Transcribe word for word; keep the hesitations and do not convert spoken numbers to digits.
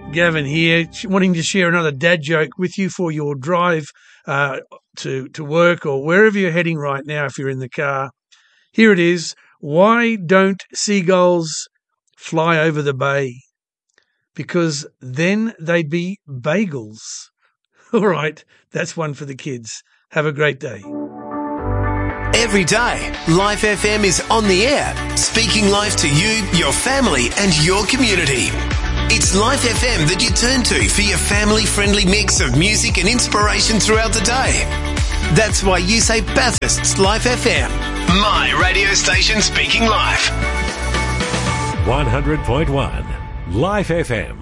Gavin here, wanting to share another dad joke with you for your drive uh, to, to work or wherever you're heading right now if you're in the car. Here it is. Why don't seagulls fly over the bay? Because then they'd be bagels. All right, that's one for the kids. Have a great day. Every day, Life F M is on the air, speaking life to you, your family and your community. It's Life F M that you turn to for your family-friendly mix of music and inspiration throughout the day. That's why you say Bathurst's Life F M. My radio station speaking life. one hundred point one Life F M.